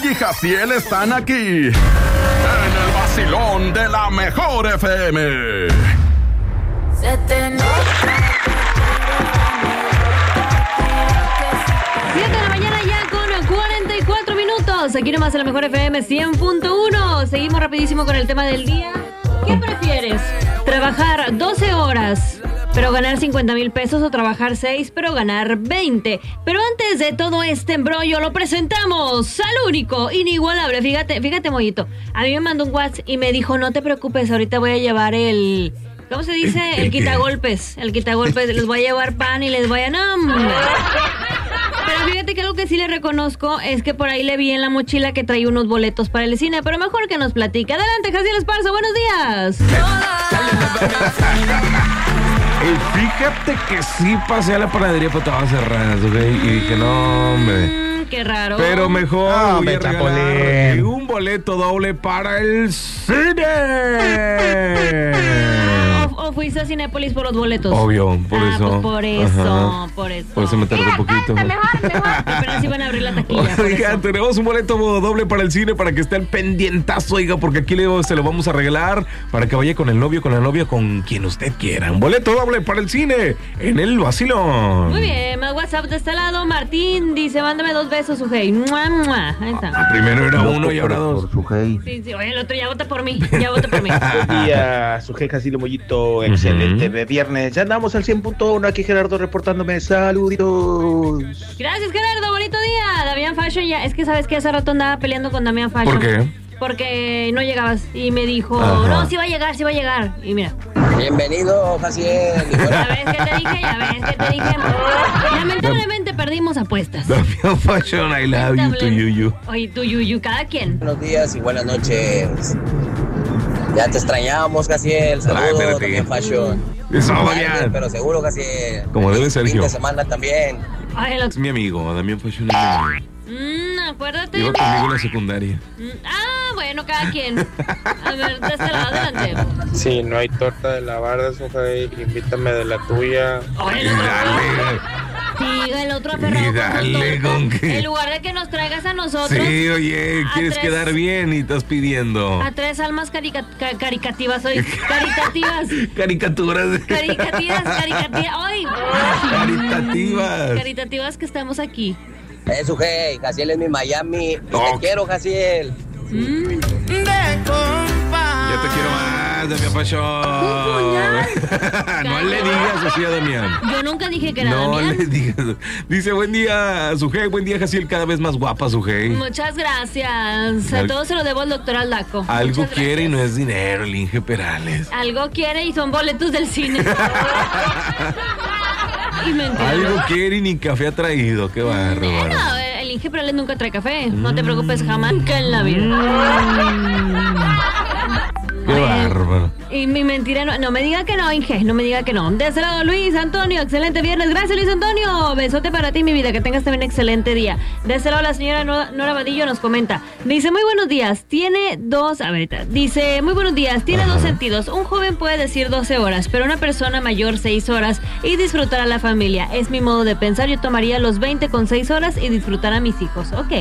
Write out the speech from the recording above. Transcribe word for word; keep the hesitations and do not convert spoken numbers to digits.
y Jaciel están aquí en el vacilón de la mejor F M. Se te nota. siete de la mañana ya con cuarenta y cuatro minutos. Aquí nomás en la mejor F M cien punto uno. Seguimos rapidísimo con el tema del día. ¿Qué prefieres? ¿Trabajar doce horas pero ganar cincuenta mil pesos o trabajar seis pero ganar veinte? Pero antes de todo este embrollo lo presentamos al único, inigualable. Fíjate, fíjate, Mollito. A mí me mandó un WhatsApp y me dijo, no te preocupes, ahorita voy a llevar el... ¿Cómo se dice? El quitagolpes. El quitagolpes. Les voy a llevar pan y les voy a... ¡No! Pero fíjate que algo que sí le reconozco es que por ahí le vi en la mochila que traía unos boletos para el cine, pero mejor que nos platique. Adelante, Jaciel Esparza, buenos días. Y fíjate que sí pasé a la panadería, pero estaba cerrada, ¿ok? Y dije, no, hombre. Mm, qué raro. Pero mejor No, voy me a chapolín. regalar un boleto doble para el cine. ¿O, o fuiste a Cinépolis por los boletos? Obvio, por ah, eso. Pues por eso, Ajá. por eso. Por eso me tardé un poquito. Mejor, mejor. Apenas iban a abrir la taquilla. por Oiga, eso. tenemos un boleto doble para el cine para que esté al pendientazo, oiga, porque aquí le, se lo vamos a regalar para que vaya con el novio, con la novia, con quien usted quiera. Un boleto doble para el cine en el vacilón. Muy bien, más WhatsApp de este lado. Martín dice, mándame dos besos, Sujei. Mua, mua. Ahí está. Primero era uno y ahora dos. Por su hey. Sí, sí, oye, el otro ya vota por mí. Ya vota por mí. Buen día, su jeja Silo Mollito, excelente de viernes. Ya andamos al cien punto uno, aquí Gerardo reportándome, saluditos. Gracias, Gerardo, bonito día. Damián Fashion ya, es que sabes que hace rato andaba peleando con Damián Fashion. ¿Por qué? Porque no llegabas y me dijo, Ajá. no, sí va a llegar, sí va a llegar. Y mira, Bienvenido, Jaciel. ya ves que te dije, ya ves que te dije. Lamentablemente perdimos apuestas. Damián Fashion, I love you to you, you. Oye, tú, Yuyu, cada quien. Buenos días y buenas noches. Ya te extrañábamos, Jaciel. Ay, Saludos, espérate. también Fashion. Eso, Tarde, Damián. pero seguro, Jaciel. Como debe, Fin Sergio. de semana también. Ay, lo... Es mi amigo, Damián Fashion es mi amigo. Mm, acuérdate. Iba conmigo en la secundaria. Mm, ah, bueno, cada quien. A ver, de este lado, adelante. Si no hay torta de la barda, Sujei, invítame de la tuya. Oye, Y el otro. dale. Siga el otro aferrado Y con dale, su torta. ¿con qué? En lugar de que nos traigas a nosotros. Sí, oye, a quieres tres- quedar bien y estás pidiendo A tres almas carica- ca- caricativas, hoy. Caritativas. caricaturas. Caricativas, caricativas. ¡Ay! Caritativas. Caritativas que estamos aquí. Eh, su hey, Jaciel es mi Miami. Y No. te quiero, Jaciel. Mm. Ya te quiero más, Damián Fashion. No le digas así a Damián. Yo nunca dije que era No Damián. le digas. Dice, buen día, Sujei, buen día, Jaciel, cada vez más guapa, Sujei. Muchas gracias. A Al- todo se lo debo al doctor Aldaco. Algo Muchas quiere y gracias. no es dinero, el Inge Perales. Algo quiere y son boletos del cine. Y mentira. Algo quiere y ni café ha traído, qué bárbaro. Bueno, el Inge Perales nunca trae café. No te preocupes jamás. Nunca en la vida. Qué bárbaro. Y mi mentira, no, no me diga que no, Inge, no me diga que no. De ese lado, Luis Antonio, excelente viernes. Gracias, Luis Antonio. Besote para ti, mi vida, que tengas también excelente día. De ese lado, la señora Nora, Nora Vadillo nos comenta. Dice, muy buenos días, tiene dos, a ver, dice, muy buenos días, tiene Ajá. dos sentidos. Un joven puede decir doce horas, pero una persona mayor seis horas y disfrutar a la familia. Es mi modo de pensar, yo tomaría los veinte con seis horas y disfrutar a mis hijos. Ok.